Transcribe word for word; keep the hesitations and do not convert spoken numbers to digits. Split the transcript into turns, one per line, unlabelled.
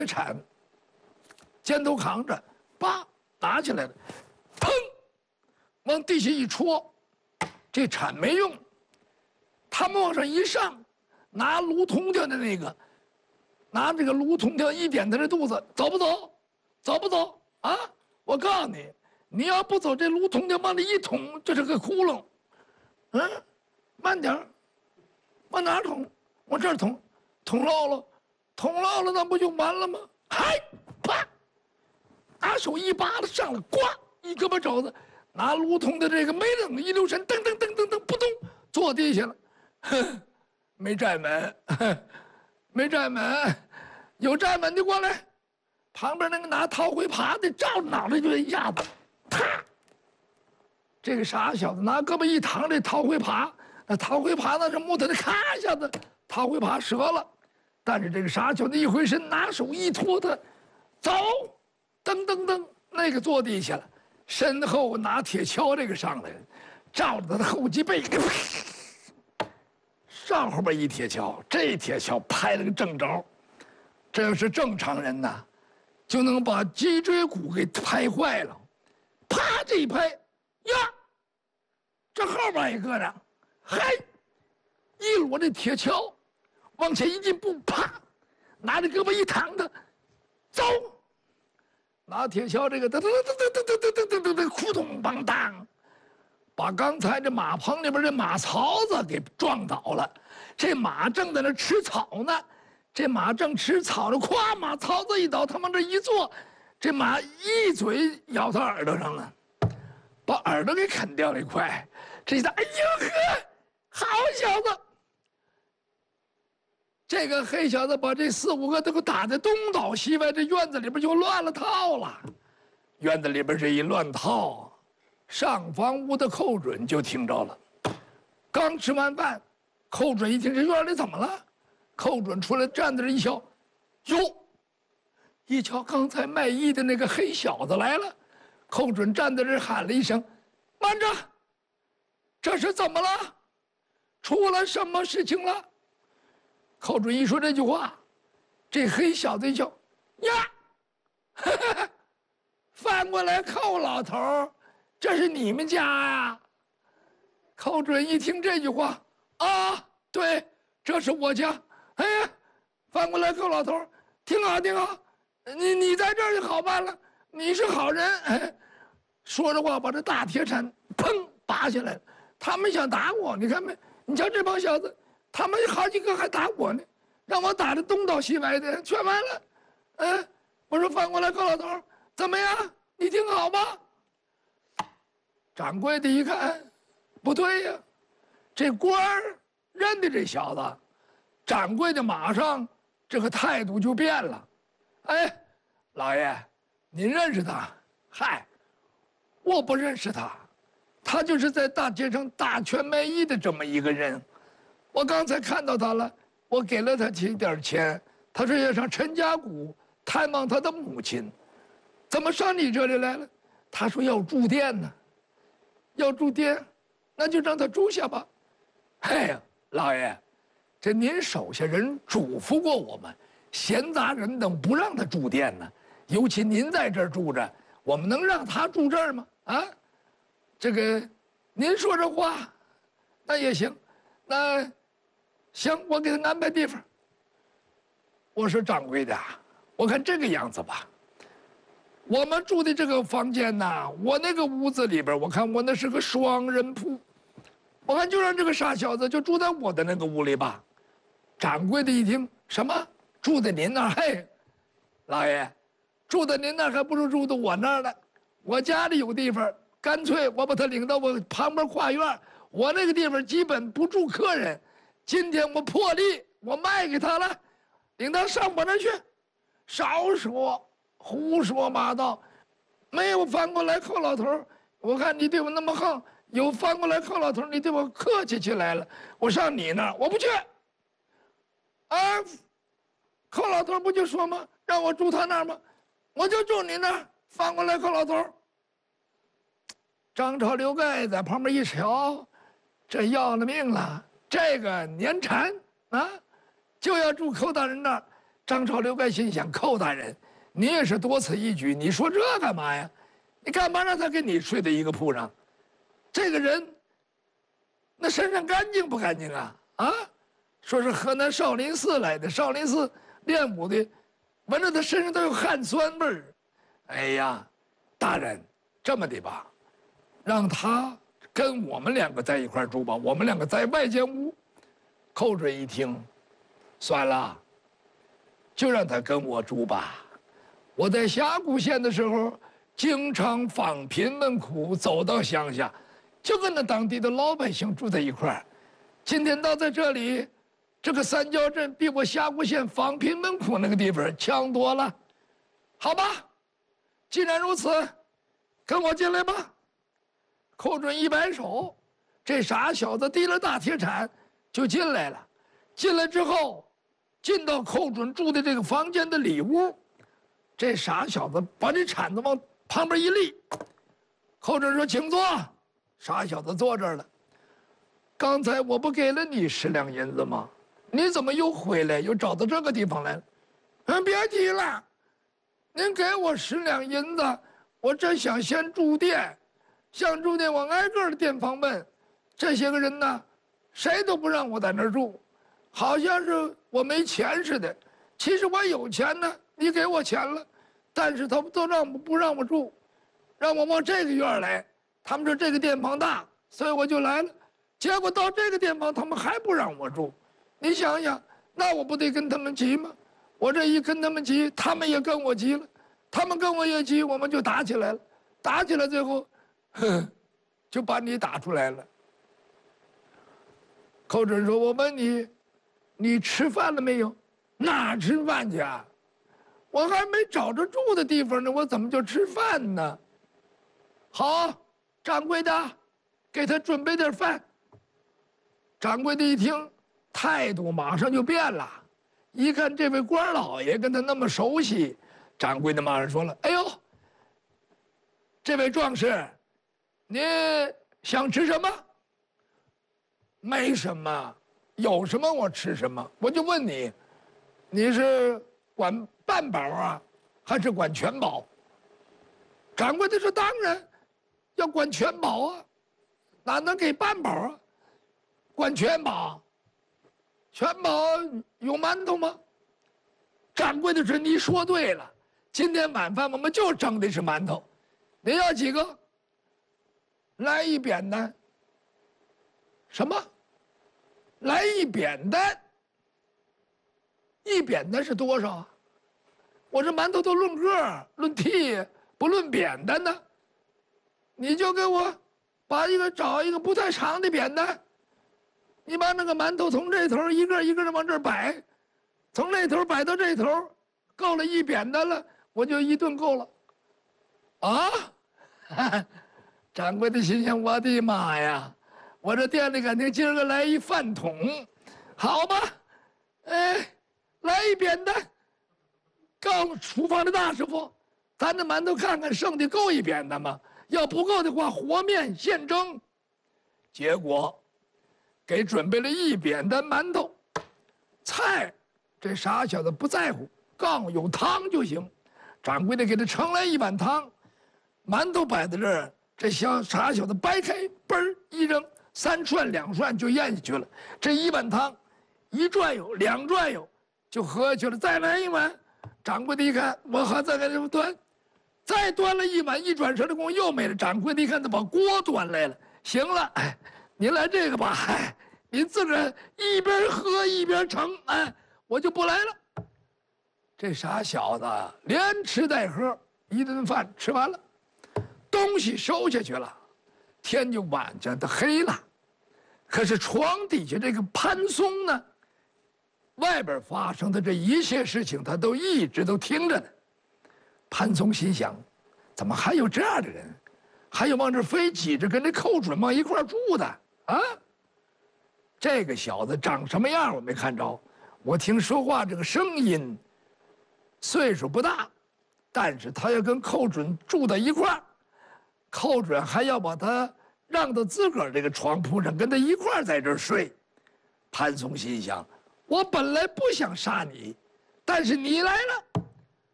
铲，肩头扛着，叭拿起来了，砰，往地下一戳，这铲没用。他们往上一上，拿炉铜条的那个，拿这个炉铜条一点他的肚子，走不走？走不走？啊！我告诉你，你要不走，这炉铜条往里一捅，就是个窟窿。嗯，慢点儿，往哪儿捅？往这儿捅，捅漏了，捅漏了，那不就完了吗？嗨，啪，拿手一扒拉上来，呱，一胳膊肘子，拿炉铜的这个没等一溜神，噔噔噔噔噔，扑通坐地下了。哼，没站稳，没站稳，有站稳的过来。旁边那个拿陶灰耙的照着脑袋就一下子，啪！这个傻小子拿胳膊一躺，这陶灰耙，那陶灰耙那是木头的，咔一下子陶灰耙折了。但是这个傻小子一回身，拿手一托他，走，噔噔噔，那个坐地下了，身后拿铁锹这个上来了，照着他的后脊背，上后边一铁锹，这铁锹拍了个正着，这要是正常人呐，就能把脊椎骨给拍坏了。啪，这一拍，呀，这后边一个呢，嗨，一摞这铁锹，往前一进步，啪，拿着胳膊一躺的，走，拿铁锹这个噔噔噔噔噔噔噔噔噔，扑通邦当，把刚才这马棚里边这马槽子给撞倒了。这马正在那吃草呢，这马正吃草呢，咵，马槽子一倒，他往这一坐，这马一嘴咬他耳朵上了，把耳朵给啃掉了一块。这一打，哎呦呵，好小子！这个黑小子把这四五个都给打得东倒西歪，这院子里边就乱了套了。院子里边这一乱套，上房屋的寇准就听着了。刚吃完饭，寇准一听这院里怎么了？寇准出来站在这一瞧，哟，一瞧刚才卖艺的那个黑小子来了。寇准站在这喊了一声：“慢着！这是怎么了？出了什么事情了？”寇准一说这句话，这黑小子一瞧，呀，哈哈，翻过来，寇老头，这是你们家呀？寇准一听这句话，啊，对，这是我家。哎呀，翻过来，寇老头，挺好，挺好，你你在这儿就好办了，你是好人。哎，说着话，把这大铁铲砰拔下来了。他们想打我，你看没？你瞧这帮小子。他们好几个还打我呢，让我打得东倒西歪的，全完了。嗯，我说翻过来，寇老头，怎么样？你挺好吧？掌柜的一看，不对呀，这官儿认得这小子，掌柜的马上这个态度就变了。哎，老爷，您认识他？嗨，我不认识他，他就是在大街上打拳卖艺的这么一个人。我刚才看到他了，我给了他几点钱，他说要上陈家谷探望他的母亲，怎么上你这里来了？他说要住店呢，要住店，那就让他住下吧。哎呀，老爷，这您手下人嘱咐过我们，闲杂人等不让他住店呢，尤其您在这儿住着，我们能让他住这儿吗？啊，这个，您说这话，那也行，那。行，我给他安排地方。我说掌柜的，我看这个样子吧，我们住的这个房间呐，我那个屋子里边，我看我那是个双人铺，我看就让这个傻小子就住在我的那个屋里吧。掌柜的一听，什么住在您那儿？嘿，老爷，住在您那儿还不如住在我那儿呢。我家里有地方，干脆我把他领到我旁边花园，我那个地方基本不住客人。今天我破例，我卖给他了，领他上我那儿去。少说，胡说八道，没有翻过来寇老头。我看你对我那么横，有翻过来寇老头，你对我客气起来了。我上你那儿，我不去。啊，寇老头不就说吗？让我住他那儿吗？我就住你那儿。翻过来寇老头。张超、刘盖在旁边一瞧，这要了命了。这个年蝉啊，就要住寇大人那儿， 张超、刘盖心想：寇大人，你也是多此一举，你说这干嘛呀？你干嘛让他跟你睡在一个铺上？这个人，那身上干净不干净啊？啊，说是河南少林寺来的，少林寺练武的，闻着他身上都有汗酸味儿。哎呀，大人，这么的吧，让他跟我们两个在一块住吧，我们两个在外间屋。寇准一听，算了，就让他跟我住吧。我在峡谷县的时候，经常访贫问苦，走到乡下，就跟那当地的老百姓住在一块儿。今天到在这里，这个三角镇比我峡谷县访贫问苦那个地方强多了。好吧，既然如此，跟我进来吧。寇准一摆手，这傻小子提了大铁铲就进来了。进来之后，进到寇准住的这个房间的里屋，这傻小子把这铲子往旁边一立。寇准说：“请坐。”傻小子坐这儿了。刚才我不给了你十两银子吗？你怎么又回来，又找到这个地方来了？嗯，别提了，您给我十两银子，我这想先住店，想住店，我挨个的店房问，这些个人呢，谁都不让我在那儿住，好像是我没钱似的。其实我有钱呢，你给我钱了，但是他们都让我不让我住，让我往这个院来。他们说这个店房大，所以我就来了。结果到这个店房，他们还不让我住。你想想，那我不得跟他们急吗？我这一跟他们急，他们也跟我急了，他们跟我也急，我们就打起来了。打起来最后，哼，就把你打出来了。寇准说：“我问你，你吃饭了没有？哪吃饭去啊？我还没找着住的地方呢，我怎么就吃饭呢？”好，掌柜的，给他准备点饭。掌柜的一听，态度马上就变了。一看这位官老爷跟他那么熟悉，掌柜的马上说了：“哎呦，这位壮士，你想吃什么？没什么，有什么我吃什么。我就问你，你是管半饱啊，还是管全饱？”掌柜的说：“当然要管全饱啊，哪能给半饱啊？管全饱。全饱有馒头吗？”掌柜的说：“你说对了，今天晚饭我们就蒸的是馒头。你要几个？来一扁担。什么？来一扁担？一扁担是多少啊？我这馒头都论个论屉，不论扁担呢。你就给我把一个找一个不太长的扁担。你把那个馒头从这头一个一个的往这儿摆，从那头摆到这头，够了一扁担了，我就一顿够了。”啊！掌柜的心想：“我的妈呀，我这店里肯定今儿个来一饭桶，好吧？哎，来一扁担。告诉厨房的大师傅，咱这馒头看看剩的够一扁担吗？要不够的话，和面现蒸。”结果给准备了一扁担馒头，菜这傻小子不在乎，告诉有汤就行。掌柜的给他盛来一碗汤，馒头摆在这儿，这小傻小子掰开，嘣儿一扔，三涮两涮就咽下去了。这一碗汤，一转悠两转悠就喝下去了。再来一碗，掌柜的一看，我还再给他端，再端了一碗，一转身的功夫又没了。掌柜的一看，他把锅端来了。行了，哎，您来这个吧，哎，您自个儿一边喝一边盛，哎，我就不来了。这傻小子连吃带喝，一顿饭吃完了，东西收下去了，天就晚上的黑了。可是床底下这个潘松呢，外边发生的这一切事情，他都一直都听着呢。潘松心想，怎么还有这样的人，还有往这非挤着跟这寇准往一块住的啊？这个小子长什么样我没看着，我听说话这个声音，岁数不大，但是他要跟寇准住在一块儿，寇准还要把他让到自个儿这个床铺上，跟他一块儿在这儿睡。潘松心想，我本来不想杀你， 但是你来了，